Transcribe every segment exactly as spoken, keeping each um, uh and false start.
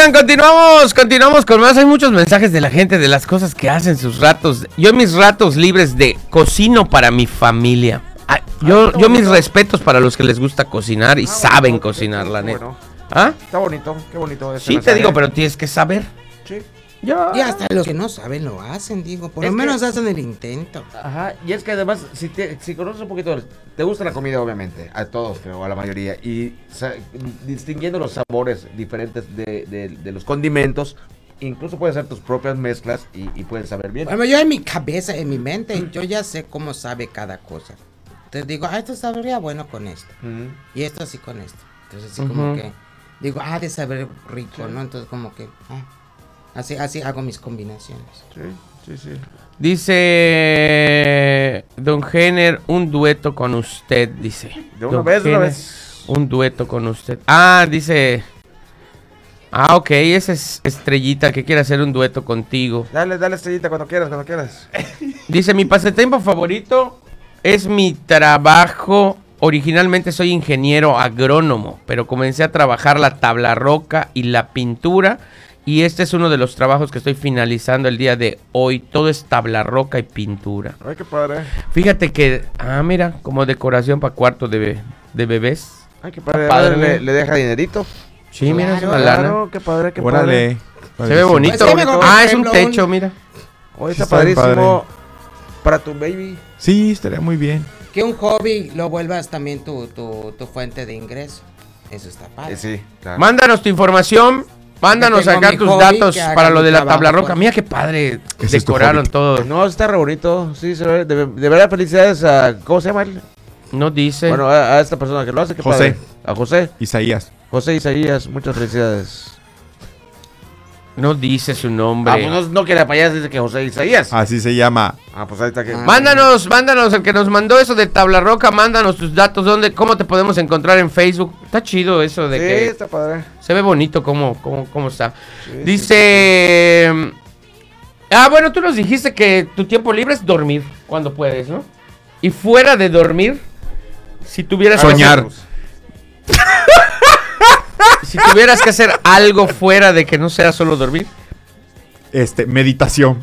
Oigan, continuamos, continuamos con más. Hay muchos mensajes de la gente de las cosas que hacen sus ratos. Yo en mis ratos libres de cocino para mi familia. Ah, yo, ah, yo mis respetos para los que les gusta cocinar y ah, saben bonito, cocinar, la neta. Bueno. ¿Ah? Está bonito, qué bonito. Sí, te digo, pero tienes que saber. Sí. Ya. Y hasta los que no saben lo hacen, digo. Por es lo menos que, hacen el intento. Ajá, y es que además, si, te, si conoces un poquito, te gusta la comida, obviamente, a todos, creo, a la mayoría. Y sa- distinguiendo los sabores diferentes de, de, de los condimentos, incluso puedes hacer tus propias mezclas y, y puedes saber bien. Bueno, yo en mi cabeza, en mi mente, yo ya sé cómo sabe cada cosa. Entonces digo, ah, esto sabría bueno con esto. Uh-huh. Y esto así con esto. Entonces así uh-huh. como que, digo, ah, de saber rico, sí. ¿no? Entonces como que, ah. Así, así hago mis combinaciones. Sí, sí, sí. Dice Don Jenner, un dueto con usted, dice. De una Don vez, Jenner, una vez. Un dueto con usted. Ah, dice. Ah, ok, esa es Estrellita que quiere hacer un dueto contigo. Dale, dale, Estrellita, cuando quieras, cuando quieras. Dice, mi pasatiempo favorito es mi trabajo. Originalmente soy ingeniero agrónomo, pero comencé a trabajar la tabla roca y la pintura. Y este es uno de los trabajos que estoy finalizando el día de hoy. Todo es tabla roca y pintura. Ay, qué padre. Fíjate que, ah, mira, como decoración para cuarto de, de bebés. Ay, qué padre. padre le, le deja dinerito. Sí, claro, mira, es una claro, lana. Qué padre, qué Órale, padre. Se ve bonito. Pues bonito. Ah, es un techo, mira. Hoy está padrísimo padre. Para tu baby. Sí, estaría muy bien. Que un hobby lo vuelvas también tu, tu, tu fuente de ingreso. Eso está padre. Eh, sí, claro. Mándanos tu información. Mándanos acá tus datos para lo de la tabla roca. Mira qué padre decoraron todo. No, está re bonito. Sí, se ve. De, de verdad, felicidades a. ¿Cómo se llama él? No dice. Bueno, a, a esta persona que lo hace. Qué José. Padre. A José. Isaías. José Isaías, muchas felicidades. No dice su nombre. Ah, pues no, no que la payasa dice que José Isaías. Así se llama. Ah, pues ahí está que. Ah. Mándanos, mándanos, el que nos mandó eso de tabla roca, mándanos tus datos, dónde, cómo te podemos encontrar en Facebook. Está chido eso de sí, que. Está padre. Se ve bonito cómo, cómo, cómo está. Sí, dice. Sí, sí. Ah, bueno, tú nos dijiste que tu tiempo libre es dormir cuando puedes, ¿no? Y fuera de dormir, si tuvieras soñar. Que hacer, si tuvieras que hacer algo fuera de que no sea solo dormir. Este, meditación.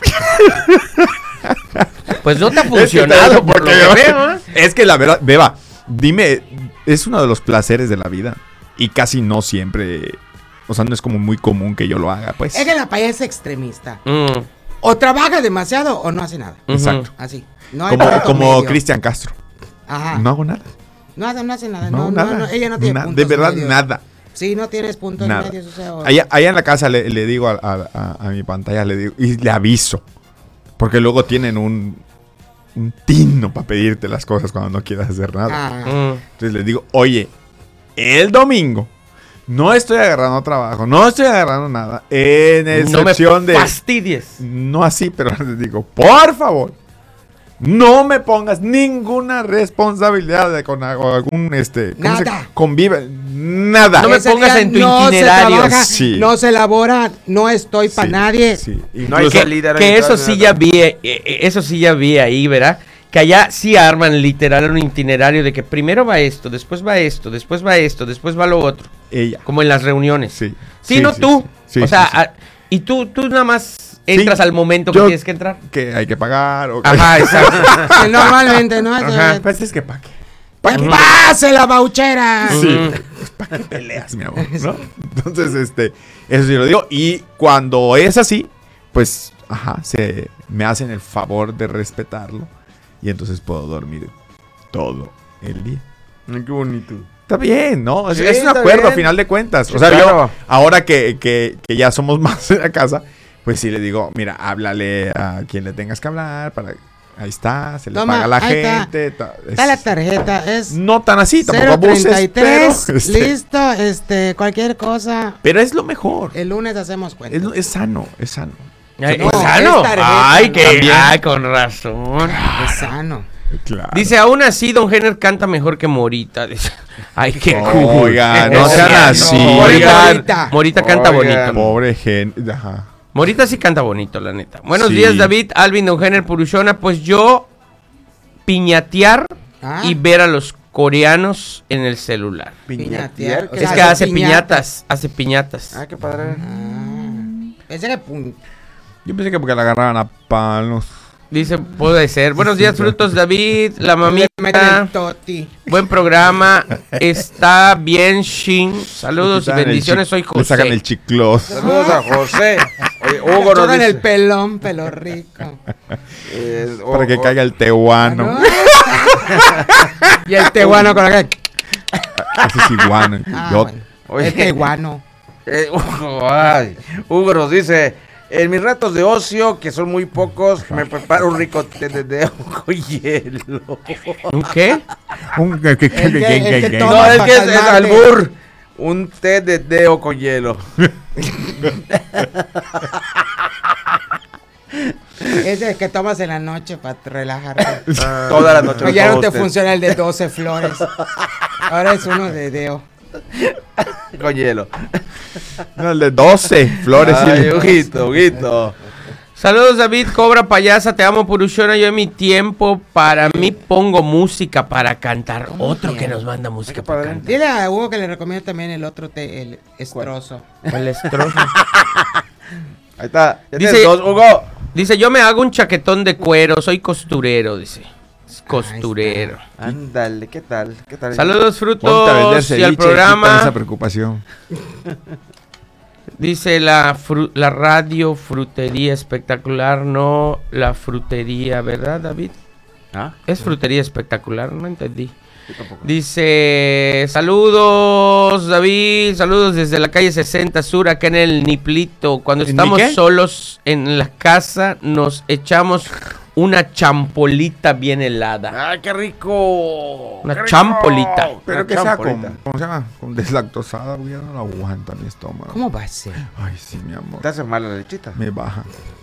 Pues no te ha funcionado es que por lo que veo, ¿eh? Es que la verdad, Beba, dime, es uno de los placeres de la vida. Y casi no siempre, o sea, no es como muy común que yo lo haga, pues. Es que la payasa es extremista. Mm. O trabaja demasiado o no hace nada. Exacto. Así. No hay como como Cristian Castro. Ajá. No hago nada. No, no hace nada. No, No, nada. no, no, ella no tiene Na- puntos De verdad, medios. nada. Sí, no tienes puntos Nada. medios. O sea, o... Allá, allá en la casa le, le digo a, a, a, a mi pantalla, le digo, y le aviso. Porque luego tienen un, un tino para pedirte las cosas cuando no quieras hacer nada. Ah. Mm. Entonces les digo, oye, el domingo no estoy agarrando trabajo, no estoy agarrando nada. En excepción no me de... fastidies. No así, pero les digo, por favor, no me pongas ninguna responsabilidad de con algún, este... ¿cómo Nada. se convive? Nada. No me Ese pongas día en tu no itinerario. Se trabaja, Sí. No se elabora, no estoy para Sí, nadie. Sí. No hay Incluso- salida. no Que hay eso entrada, sí nada. ya vi, eh, eh, eso sí ya vi ahí, ¿verdad? Que allá sí arman literal un itinerario de que primero va esto, después va esto, después va esto, después va lo otro. Ella. Como en las reuniones. Sí. Sí, no tú. Sí, o sí, sea, sí. a- y tú, tú nada más entras Sí, al momento que yo- tienes que entrar. Que hay que pagar. O que... Ajá, exacto. Que normalmente, ¿no? Ajá. Pues es que pa' qué. ¡Que pase la bauchera! Sí. ¿Para qué peleas, mi amor? ¿No? Entonces, este, eso sí lo digo. Y cuando es así, pues, ajá, se me hacen el favor de respetarlo. Y entonces puedo dormir todo el día. Ay, qué bonito. Está bien, ¿no? Es, Sí, es un está acuerdo bien. a final de cuentas. Sí, o sea, claro. yo, ahora que, que, que ya somos más en la casa, pues sí le digo, mira, háblale a quien le tengas que hablar para... Ahí está, se le Toma, paga a la ahí está. gente. ta- es- Está la tarjeta, es no tan así, tampoco cero treinta y abuses, tres, pero, este, listo, este, cualquier cosa. pero es lo mejor. El lunes hacemos cuenta. Es, es sano, es sano. Ay, No, ¿es sano? es tarjeta, Ay, ¿no? que, También. ay, con razón. Es sano. Claro. Dice, aún así, Don Jenner canta mejor que Morita. Dice, ay, qué cool. Oigan, no Es sean cierto. así. Morita, Morita. Morita canta Oigan. bonito. Pobre gente. Ajá. Morita sí canta bonito, la neta. Buenos Sí. días, David, Alvin, Don Jenner, Purushona. Pues yo piñatear Ah. y ver a los coreanos en el celular. Piñatear. Es que hace piñatas, hace piñatas. Ah, qué padre. Ah, pensé que pun- Yo pensé que porque la agarraban a palos. Dice, puede ser. Buenos días, frutos, David, la le meten mamita. el toti. Buen programa. Está bien, Shin. Saludos y Le quitan el bendiciones. chi- Soy Le sacan el José. chicloso. Saludos a José. Oye, Hugo nos Tocan dice, el pelón, pelo rico. eh, Para o- que o- caiga el tehuano. Y el tehuano con la que. Ese es iguano. Ah, Yo- bueno. Oye. El tehuano. Eh, Hugo, ay, Hugo nos dice, en mis ratos de ocio, que son muy pocos, me preparo un rico té de dedo con hielo. ¿Un qué? Un- que- que- que- El que- que- el que- que que- toma- No, es pa' que es, es calmarte. albur. Un té de dedo con hielo. Ese es que tomas en la noche para relajarte. Toda la noche. Pero ya no tomo te té funciona el de doce flores. Ahora es uno de deo. con hielo. No, el de doce flores. Ay, sí. Huguito, Huguito. Saludos, David, Cobra Payasa, te amo, Purushona. Yo en mi tiempo, para mí, pongo música para cantar. Otro que bien? nos manda música Qué para padre. cantar. Dile a Hugo que le recomiendo también el otro té, el estrozo. El estrozo. Ahí está. Ya Dice- tienes dos, Hugo. Dice, yo me hago un chaquetón de cuero, soy costurero, dice. Es costurero. Ándale, ¿qué tal? ¿Qué tal? Saludos, Ponte a vender frutos, y al ceviche, quítame programa. esa preocupación. Dice la, fru- la radio frutería espectacular, no la frutería, ¿verdad, David? ¿Ah? Es frutería espectacular, no entendí. Yo tampoco. Dice, saludos, David, saludos desde la calle sesenta Sur, acá en el Niplito. Cuando ¿En estamos mi qué? solos en la casa, nos echamos una champolita bien helada. ¡Ay, qué rico! Una ¡Qué rico! champolita. Pero Una que sea con, champolita. ¿cómo se llama? Con deslactosada, güey, ya no lo aguanta mi estómago. ¿Cómo va a ser? Ay, sí, mi amor. ¿Te hace mal la lechita? Me baja.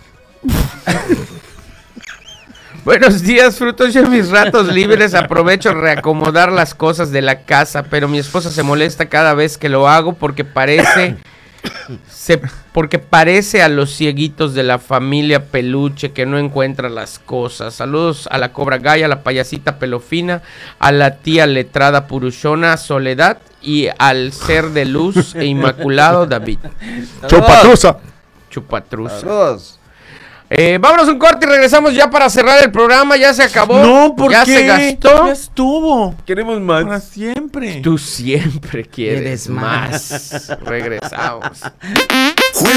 Buenos días, frutos. Yo en mis ratos libres aprovecho a reacomodar las cosas de la casa, pero mi esposa se molesta cada vez que lo hago porque parece se, porque parece a los cieguitos de la familia Peluche que no encuentra las cosas. Saludos a la Cobra Gaya, a la payasita Pelofina, a la tía letrada Purushona Soledad y al ser de luz e inmaculado David ¡Chupatruza! Chupatruza. Saludos. Eh, vámonos un corte y regresamos ya para cerrar el programa. Ya se acabó. No, ¿por ya qué? se gastó. Ya estuvo. Queremos Para más. siempre. Tú siempre quieres Quieres más. Regresamos.